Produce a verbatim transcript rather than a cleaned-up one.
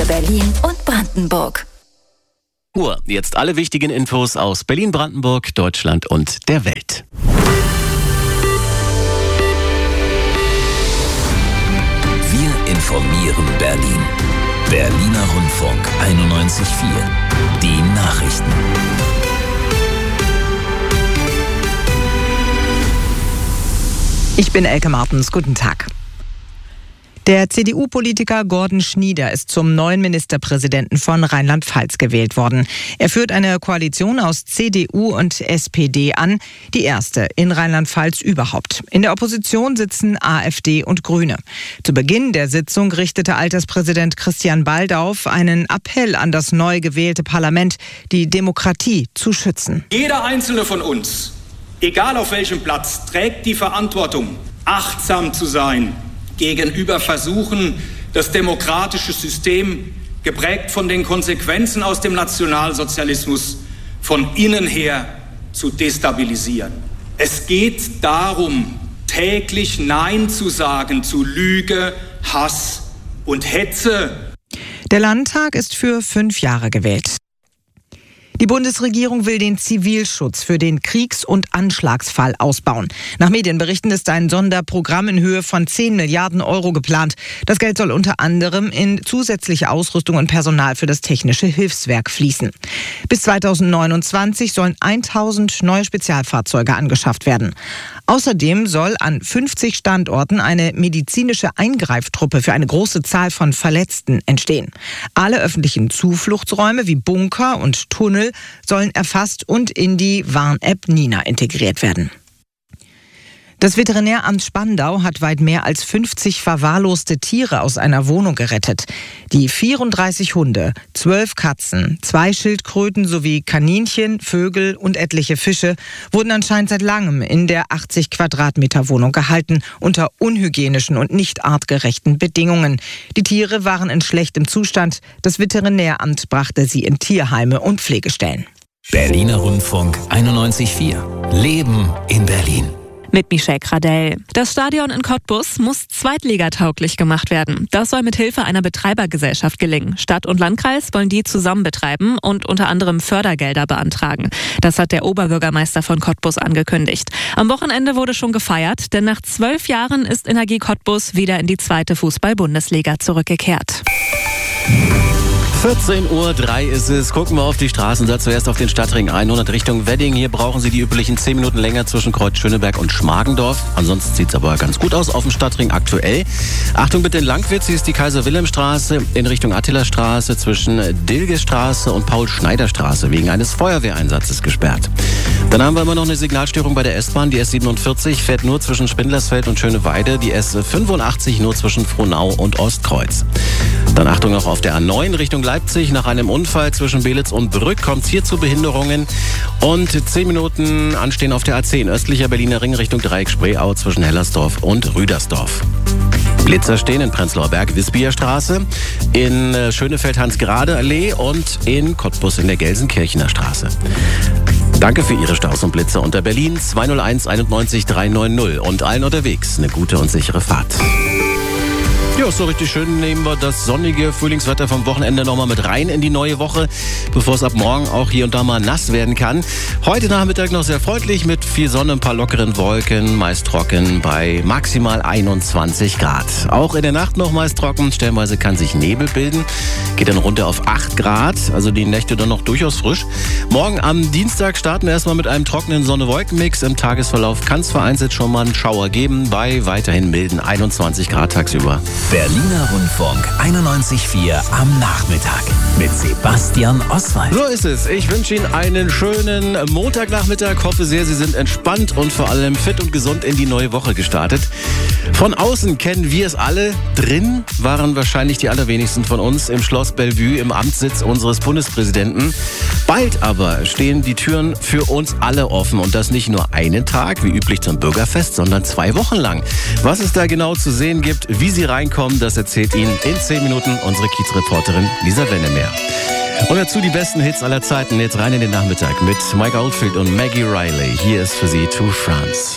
für Berlin und Brandenburg. Uhr. Jetzt alle wichtigen Infos aus Berlin, Brandenburg, Deutschland und der Welt. Wir informieren Berlin. Berliner Rundfunk einundneunzig Komma vier. Die Nachrichten. Ich bin Elke Martens. Guten Tag. Der C D U-Politiker Gordon Schnieder ist zum neuen Ministerpräsidenten von Rheinland-Pfalz gewählt worden. Er führt eine Koalition aus C D U und S P D an, die erste in Rheinland-Pfalz überhaupt. In der Opposition sitzen A f D und Grüne. Zu Beginn der Sitzung richtete Alterspräsident Christian Baldauf einen Appell an das neu gewählte Parlament, die Demokratie zu schützen. Jeder einzelne von uns, egal auf welchem Platz, trägt die Verantwortung, achtsam zu sein gegenüber Versuchen, das demokratische System, geprägt von den Konsequenzen aus dem Nationalsozialismus, von innen her zu destabilisieren. Es geht darum, täglich Nein zu sagen zu Lüge, Hass und Hetze. Der Landtag ist für fünf Jahre gewählt. Die Bundesregierung will den Zivilschutz für den Kriegs- und Anschlagsfall ausbauen. Nach Medienberichten ist ein Sonderprogramm in Höhe von zehn Milliarden Euro geplant. Das Geld soll unter anderem in zusätzliche Ausrüstung und Personal für das Technische Hilfswerk fließen. Bis zweitausendneunundzwanzig sollen tausend neue Spezialfahrzeuge angeschafft werden. Außerdem soll an fünfzig Standorten eine medizinische Eingreiftruppe für eine große Zahl von Verletzten entstehen. Alle öffentlichen Zufluchtsräume wie Bunker und Tunnel sollen erfasst und in die Warn-App Nina integriert werden. Das Veterinäramt Spandau hat weit mehr als fünfzig verwahrloste Tiere aus einer Wohnung gerettet. Die vierunddreißig Hunde, zwölf Katzen, zwei Schildkröten sowie Kaninchen, Vögel und etliche Fische wurden anscheinend seit langem in der achtzig Quadratmeter Wohnung gehalten, unter unhygienischen und nicht artgerechten Bedingungen. Die Tiere waren in schlechtem Zustand. Das Veterinäramt brachte sie in Tierheime und Pflegestellen. Berliner Rundfunk einundneunzig Komma vier. Leben in Berlin. Mit Michelle Gradell. Das Stadion in Cottbus muss zweitligatauglich gemacht werden. Das soll mit Hilfe einer Betreibergesellschaft gelingen. Stadt und Landkreis wollen die zusammen betreiben und unter anderem Fördergelder beantragen. Das hat der Oberbürgermeister von Cottbus angekündigt. Am Wochenende wurde schon gefeiert, denn nach zwölf Jahren ist Energie Cottbus wieder in die zweite Fußball-Bundesliga zurückgekehrt. vierzehn Uhr drei ist es. Gucken wir auf die Straßen. Da zuerst auf den Stadtring hundert Richtung Wedding. Hier brauchen Sie die üblichen zehn Minuten länger zwischen Kreuz Schöneberg und Schmargendorf. Ansonsten sieht es aber ganz gut aus auf dem Stadtring aktuell. Achtung bitte in Langwitz. Hier ist die Kaiser-Wilhelm-Straße in Richtung Attila-Straße zwischen Dilgestraße und Paul-Schneider-Straße wegen eines Feuerwehreinsatzes gesperrt. Dann haben wir immer noch eine Signalstörung bei der S-Bahn. Die S siebenundvierzig fährt nur zwischen Spindlersfeld und Schöneweide. Die S fünfundachtzig nur zwischen Frohnau und Ostkreuz. Dann Achtung noch auf der A neun Richtung Leipzig. Nach einem Unfall zwischen Belitz und Brück kommt es hier zu Behinderungen. Und zehn Minuten anstehen auf der A zehn. Östlicher Berliner Ring Richtung Dreieck-Spreeau zwischen Hellersdorf und Rüdersdorf. Blitzer stehen in Prenzlauer Berg, Wispierstraße, in Schönefeld Hans-Grade-Allee und in Cottbus in der Gelsenkirchener Straße. Danke für Ihre Staus und Blitzer unter Berlin zwei null eins einundneunzig dreihundertneunzig und allen unterwegs eine gute und sichere Fahrt. Ja, so richtig schön nehmen wir das sonnige Frühlingswetter vom Wochenende nochmal mit rein in die neue Woche, bevor es ab morgen auch hier und da mal nass werden kann. Heute Nachmittag noch sehr freundlich mit viel Sonne, ein paar lockeren Wolken, meist trocken bei maximal einundzwanzig Grad. Auch in der Nacht noch meist trocken, stellenweise kann sich Nebel bilden, geht dann runter auf acht Grad, also die Nächte dann noch durchaus frisch. Morgen am Dienstag starten wir erstmal mit einem trockenen Sonne-Wolken-Mix. Im Tagesverlauf kann es vereinzelt schon mal einen Schauer geben, bei weiterhin milden einundzwanzig Grad tagsüber. Berliner Rundfunk einundneunzig Komma vier am Nachmittag mit Sebastian Oswald. So ist es. Ich wünsche Ihnen einen schönen Montagnachmittag. Hoffe sehr, Sie sind entspannt und vor allem fit und gesund in die neue Woche gestartet. Von außen kennen wir es alle. Drin waren wahrscheinlich die allerwenigsten von uns im Schloss Bellevue, im Amtssitz unseres Bundespräsidenten. Bald aber stehen die Türen für uns alle offen. Und das nicht nur einen Tag, wie üblich zum Bürgerfest, sondern zwei Wochen lang. Was es da genau zu sehen gibt, wie Sie reinkommen, das erzählt Ihnen in zehn Minuten unsere Kiezreporterin Lisa Wennemeyer. Und dazu die besten Hits aller Zeiten. Jetzt rein in den Nachmittag mit Mike Oldfield und Maggie Riley. Hier ist für Sie To France.